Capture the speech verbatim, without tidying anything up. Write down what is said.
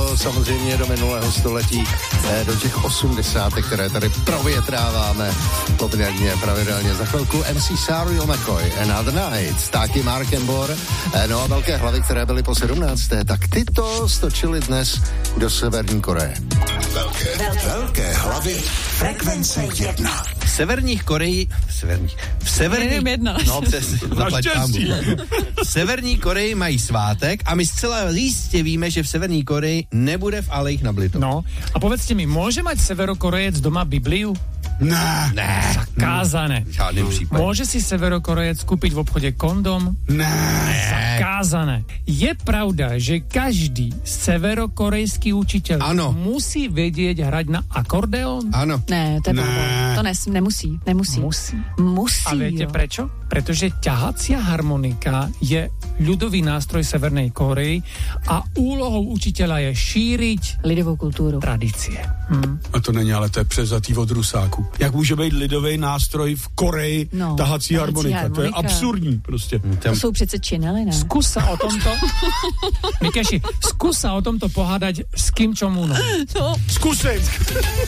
do samozřejmě do minulého století, do těch osmdesátek, které tady provětráváme poměrně pravidelně. Za chvilku M C Saru McCoy, Another Night, taky Mark Embor, no a velké hlavy, které byly po sedmnácté, tak tyto stočily dnes do Severní Koreje. Velké, velké, velké hlavy frekvence jedna. V severních Koreji, v severních, v severních, jedna. no přes, v severní Koreji mají svátek a my zcela jistě víme, že v severní Koreji nebude v alejích nablito. No a povedzte mi, môže mať Severokorejec doma Bibliu? Ne. Ne. Zakázané. V žádném případě. Môže si Severokorejec kúpiť v obchode kondom? Ne. Zakázané. Je pravda, že každý severokorejský učiteľ ano. musí vedieť hrať na akordeón? Ano. Ne, to je Ne. To nes, nemusí, nemusí. Musí. Musí, A viete jo. prečo? Pretože ťahacia harmonika je ľudový nástroj Severnej Kórey a úlohou učiteľa je šíriť lidovou kultúru. Tradície. Hm. A to není, ale to je převzatý od Rusáku. Jak může být lidový nástroj v Koreji No, tahací harmonika? harmonika. To je absurdní prostě. To sú přece činely, ne? Skús sa o tomto Mikeši, skús sa o tomto pohádať s Kim Jong-unom. No. Zkusím!